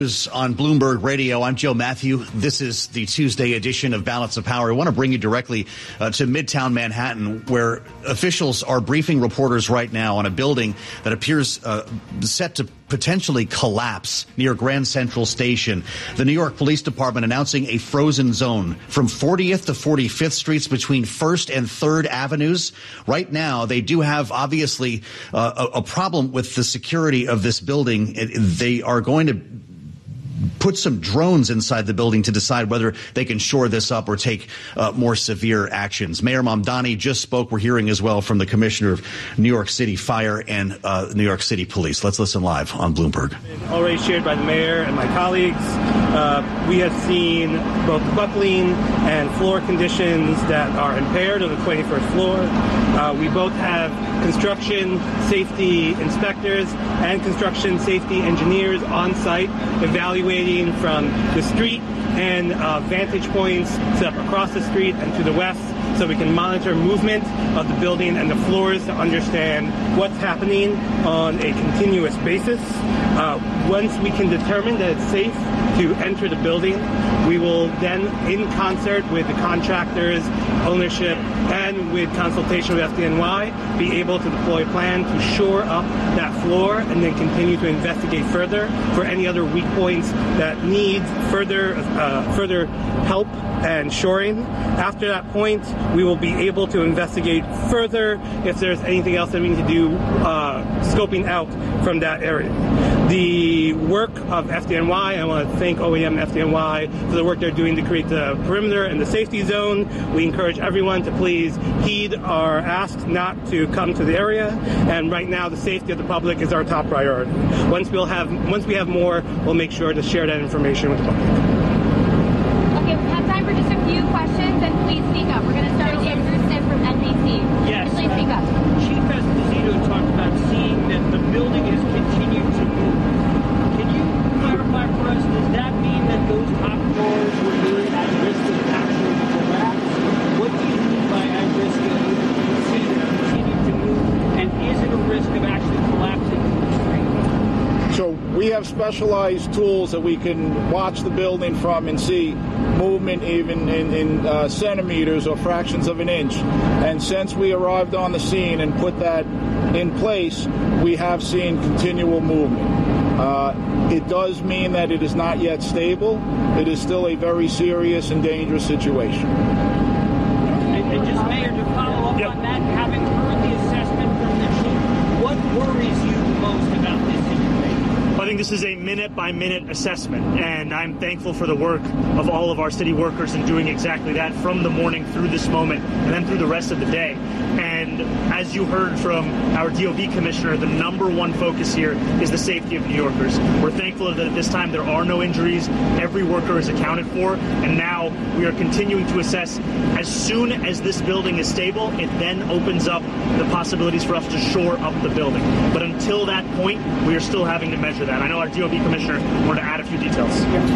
On Bloomberg Radio, I'm Joe Matthew. This is the Tuesday edition of Balance of Power. I want to bring you directly to Midtown Manhattan, where officials are briefing reporters right now on a building that appears set to potentially collapse near Grand Central Station. The New York Police Department announcing a frozen zone from 40th to 45th Streets between 1st and 3rd Avenues. Right now, they do have, obviously, a problem with the security of this building. They are going to put some drones inside the building to decide whether they can shore this up or take more severe actions. Mayor Mamdani just spoke. We're hearing as well from the Commissioner of New York City Fire and New York City Police. Let's listen live on Bloomberg. Already shared by the mayor and my colleagues. We have seen both buckling and floor conditions that are impaired on the 21st floor. We both have construction safety inspectors and construction safety engineers on site evaluating from the street and vantage points set up across the street and to the west, so we can monitor movement of the building and the floors to understand what's happening on a continuous basis. Once we can determine that it's safe to enter the building, we will then, in concert with the contractors, ownership, and with consultation with FDNY, be able to deploy a plan to shore up that floor and then continue to investigate further for any other weak points that need further help and shoring. After that point, we will be able to investigate further if there's anything else that we need to do, scoping out from that area. The work of FDNY, I want to thank OEM FDNY for the work they're doing to create the perimeter and the safety zone. We encourage everyone to please heed our ask not to come to the area. And right now, the safety of the public is our top priority. Once we have more, we'll make sure to share that information with the public. Okay, we have time for just a few questions, and please speak up. We're going to start with Andrew Stiff from NBC. Yes. Please speak up. Chief Esposito talked about seeing that the building has continued to move. Can you clarify for us, does that mean that those top floors remain at risk of actual collapse? What do you mean by at risk of seeing it continue to move? And is it a risk of actually collapsing to the street? So we have specialized tools that we can watch the building from and see movement even in centimeters or fractions of an inch. And since we arrived on the scene and put that in place, we have seen continual movement. It does mean that it is not yet stable. It is still a very serious and dangerous situation. And just, Mayor, to follow up on that, having heard the assessment from the chief, what worries you most about this situation? I think this is a minute-by-minute assessment, and I'm thankful for the work of all of our city workers in doing exactly that from the morning through this moment and then through the rest of the day. And as you heard from our DOB commissioner, the number one focus here is the safety of New Yorkers. We're thankful that at this time there are no injuries. Every worker is accounted for, and now we are continuing to assess. As soon as this building is stable, it then opens up the possibilities for us to shore up the building. But until that point, we are still having to measure that. I know our DOB commissioner wanted to add a few details.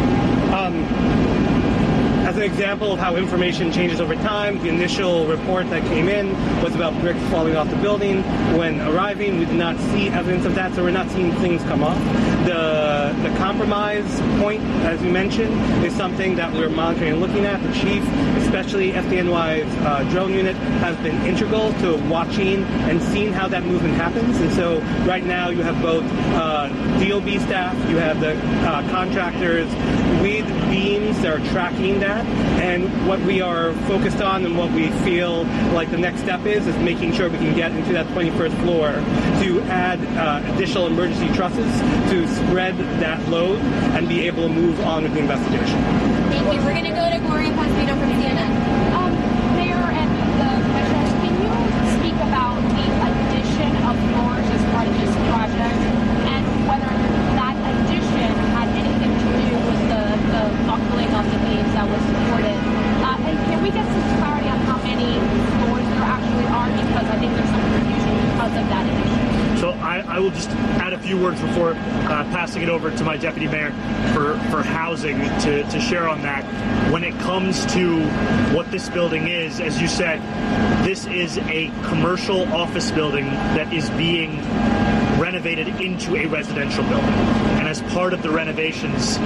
As an example of how information changes over time, the initial report that came in was about bricks falling off the building. When arriving, we did not see evidence of that, so we're not seeing things come off. The compromise point, as you mentioned, is something that we're monitoring and looking at. The chief, especially FDNY's drone unit, has been integral to watching and seeing how that movement happens. And so right now you have both DOB staff, you have the contractors with beams that are tracking that. And what we are focused on and what we feel like the next step is making sure we can get into that 21st floor to add additional emergency trusses to spread that load and be able to move on with the investigation. Thank you. We're going to go to Gloria Pasquino from CNN. Mayor and the commissioners, can you speak about the addition of floors as part of this project and whether that addition had anything to do with the buckling of the beams that was supported? And can we get some clarity on how many floors there actually are? Because I think there's some confusion because of that addition. So I will just add a few words before passing it over to my deputy mayor for housing to share on that. When it comes to what this building is, as you said, this is a commercial office building that is being renovated into a residential building. And as part of the renovations